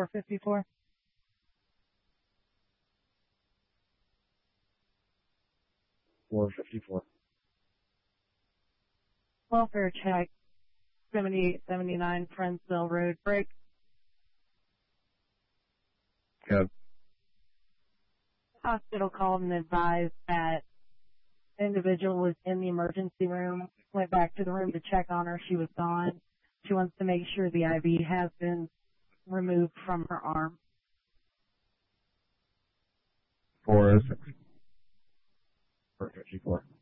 454. Welfare check, 7879 Friendsville Road, break. Yep. Hospital called and advised that the individual was in the emergency room, went back to the room to check on her. She was gone. She wants to make sure the IV has been removed from her arm. 406. 454.